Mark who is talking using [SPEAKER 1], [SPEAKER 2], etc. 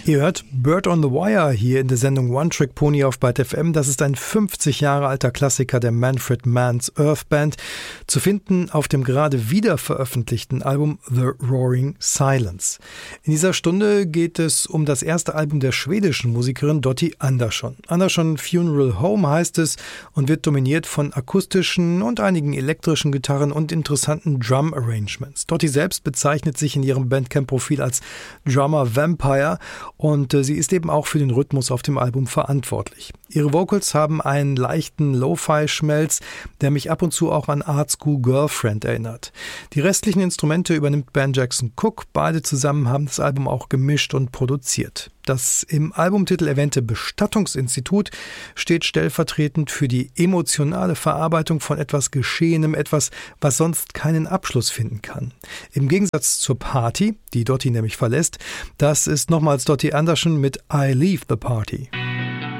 [SPEAKER 1] Ihr hört Bird on the Wire hier in der Sendung One Trick Pony auf Byte FM. Das ist ein 50 Jahre alter Klassiker der Manfred Mann's Earth Band, zu finden auf dem gerade wieder veröffentlichten Album The Roaring Silence. In dieser Stunde geht es um das erste Album der schwedischen Musikerin Dottie Andersson. Andersson Funeral Home heißt es und wird dominiert von akustischen und einigen elektrischen Gitarren und interessanten Drum-Arrangements. Dottie selbst bezeichnet sich in ihrem Bandcamp-Profil als Drummer Vampire und sie ist eben auch für den Rhythmus auf dem Album verantwortlich. Ihre Vocals haben einen leichten Lo-Fi-Schmelz, der mich ab und zu auch an Art School Girlfriend erinnert. Die restlichen Instrumente übernimmt Ben Jackson Cook. Beide zusammen haben das Album auch gemischt und produziert. Das im Albumtitel erwähnte Bestattungsinstitut steht stellvertretend für die emotionale Verarbeitung von etwas Geschehenem, etwas, was sonst keinen Abschluss finden kann. Im Gegensatz zur Party, die Dottie nämlich verlässt, das ist nochmals Dottie Andersson mit I Leave the Party.